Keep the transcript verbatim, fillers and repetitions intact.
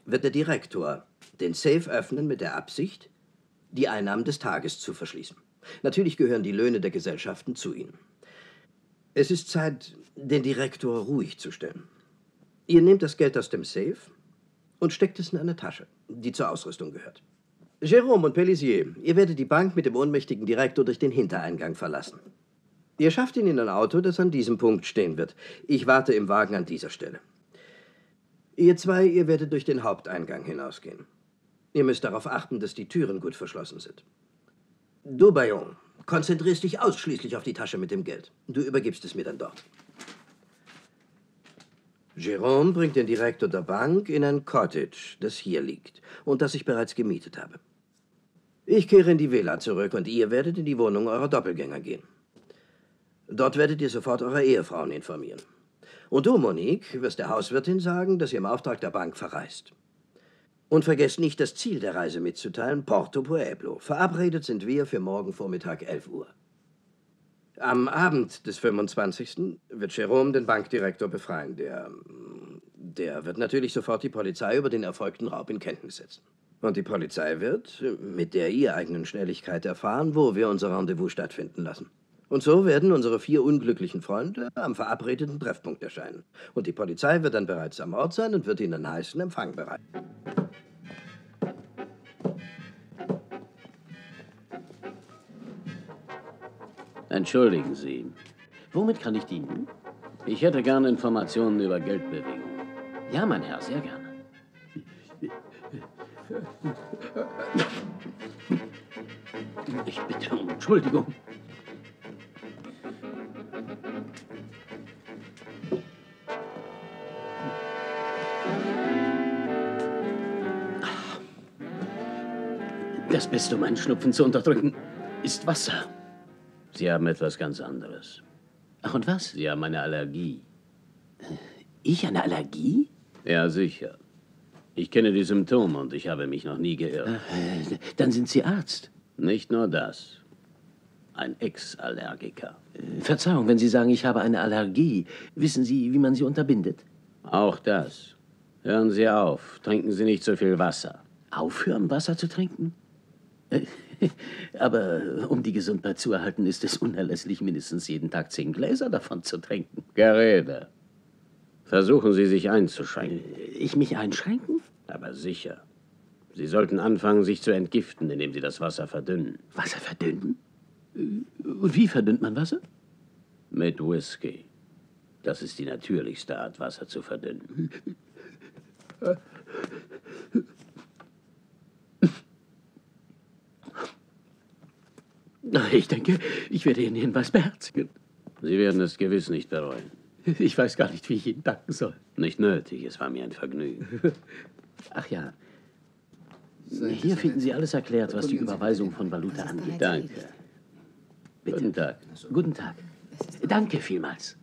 wird der Direktor den Safe öffnen mit der Absicht, die Einnahmen des Tages zu verschließen. Natürlich gehören die Löhne der Gesellschaften zu Ihnen. Es ist Zeit, den Direktor ruhig zu stellen. Ihr nehmt das Geld aus dem Safe und steckt es in eine Tasche, die zur Ausrüstung gehört. Jérôme und Pélissier, ihr werdet die Bank mit dem ohnmächtigen Direktor durch den Hintereingang verlassen. Ihr schafft ihn in ein Auto, das an diesem Punkt stehen wird. Ich warte im Wagen an dieser Stelle. Ihr zwei, ihr werdet durch den Haupteingang hinausgehen. Ihr müsst darauf achten, dass die Türen gut verschlossen sind. Du, Bayon, konzentrierst dich ausschließlich auf die Tasche mit dem Geld. Du übergibst es mir dann dort. Jérôme bringt den Direktor der Bank in ein Cottage, das hier liegt und das ich bereits gemietet habe. Ich kehre in die Villa zurück und ihr werdet in die Wohnung eurer Doppelgänger gehen. Dort werdet ihr sofort eure Ehefrauen informieren. Und du, Monique, wirst der Hauswirtin sagen, dass ihr im Auftrag der Bank verreist. Und vergesst nicht, das Ziel der Reise mitzuteilen, Porto Pueblo. Verabredet sind wir für morgen Vormittag elf Uhr. Am Abend des fünfundzwanzigsten wird Jérôme den Bankdirektor befreien. Der, der wird natürlich sofort die Polizei über den erfolgten Raub in Kenntnis setzen. Und die Polizei wird, mit der ihr eigenen Schnelligkeit, erfahren, wo wir unser Rendezvous stattfinden lassen. Und so werden unsere vier unglücklichen Freunde am verabredeten Treffpunkt erscheinen. Und die Polizei wird dann bereits am Ort sein und wird ihnen einen heißen Empfang bereiten. Entschuldigen Sie, womit kann ich dienen? Ich hätte gerne Informationen über Geldbewegungen. Ja, mein Herr, sehr gerne. Ich bitte um Entschuldigung. Das Beste, um einen Schnupfen zu unterdrücken, ist Wasser. Sie haben etwas ganz anderes. Ach, und was? Sie haben eine Allergie. Ich eine Allergie? Ja, sicher. Ich kenne die Symptome und ich habe mich noch nie geirrt. Äh, dann sind Sie Arzt. Nicht nur das. Ein Ex-Allergiker. Äh, Verzeihung, wenn Sie sagen, ich habe eine Allergie. Wissen Sie, wie man sie unterbindet? Auch das. Hören Sie auf. Trinken Sie nicht so viel Wasser. Aufhören, Wasser zu trinken? Aber um die Gesundheit zu erhalten, ist es unerlässlich, mindestens jeden Tag zehn Gläser davon zu trinken. Gerede. Versuchen Sie, sich einzuschränken. Ich mich einschränken? Aber sicher. Sie sollten anfangen, sich zu entgiften, indem Sie das Wasser verdünnen. Wasser verdünnen? Und wie verdünnt man Wasser? Mit Whisky. Das ist die natürlichste Art, Wasser zu verdünnen. Ich denke, ich werde Ihren Hinweis beherzigen. Sie werden es gewiss nicht bereuen. Ich weiß gar nicht, wie ich Ihnen danken soll. Nicht nötig, es war mir ein Vergnügen. Ach ja. Hier finden Sie alles erklärt, was die Überweisung von Valuta angeht. Danke. Bitte. Guten Tag. Guten Tag. Danke vielmals.